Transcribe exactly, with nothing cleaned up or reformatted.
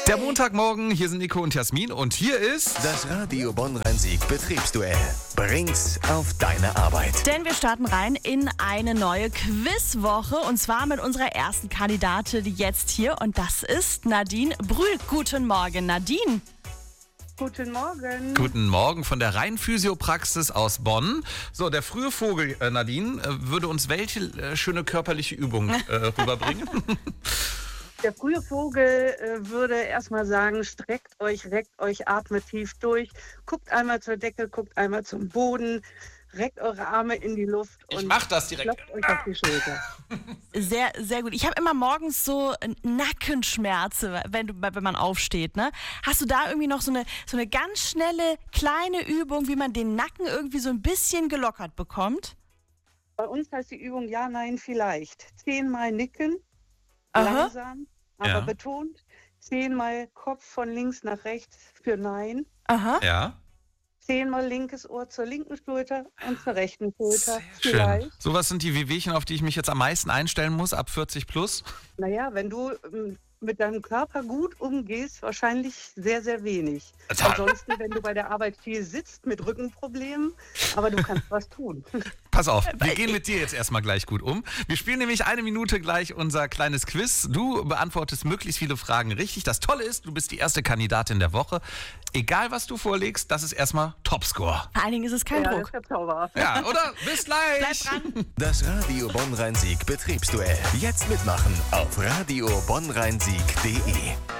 Der Montagmorgen, hier sind Nico und Jasmin und hier ist Das Radio Bonn-Rhein-Sieg Betriebsduell. Bring's auf deine Arbeit. Denn wir starten rein in eine neue Quizwoche und zwar mit unserer ersten Kandidatin jetzt hier und das ist Nadine Brühl. Guten Morgen, Nadine. Guten Morgen. Guten Morgen von der Rhein-Physiopraxis aus Bonn. So, der frühe Vogel, äh, Nadine, äh, würde uns welche äh, schöne körperliche Übung äh, rüberbringen? Der frühe Vogel äh, würde erstmal sagen, streckt euch, reckt euch, atmet tief durch, guckt einmal zur Decke, guckt einmal zum Boden, reckt eure Arme in die Luft Ich und mach das direkt. klopft euch auf die Schulter. Sehr, sehr gut. Ich habe immer morgens so Nackenschmerzen, wenn, du, wenn man aufsteht. Ne? Hast du da irgendwie noch so eine, so eine ganz schnelle, kleine Übung, wie man den Nacken irgendwie so ein bisschen gelockert bekommt? Bei uns heißt die Übung ja, nein, vielleicht. Zehnmal nicken, Aha. langsam, aber Ja. betont. Zehnmal Kopf von links nach rechts für nein. Aha. Ja, Zehnmal linkes Ohr zur linken Schulter und zur rechten Schulter. sehr Vielleicht. schön. Sowas sind die Wehwehchen, auf die ich mich jetzt am meisten einstellen muss, ab vierzig plus. Naja, wenn du ähm, mit deinem Körper gut umgehst, wahrscheinlich sehr, sehr wenig. Total. Ansonsten, wenn du bei der Arbeit viel sitzt mit Rückenproblemen, aber du kannst was tun. Pass auf, wir gehen mit dir jetzt erstmal gleich gut um. Wir spielen nämlich eine Minute gleich unser kleines Quiz. Du beantwortest möglichst viele Fragen richtig. Das Tolle ist, du bist die erste Kandidatin der Woche. Egal, was du vorlegst, das ist erstmal Topscore. Vor allen Dingen ist es kein Ja, das Druck. ist der Zauber. Ja, oder? Bis Bleib gleich. dran. Das Radio Bonn-Rhein-Sieg Betriebsduell. Jetzt mitmachen auf radio bonn rhein sieg punkt de.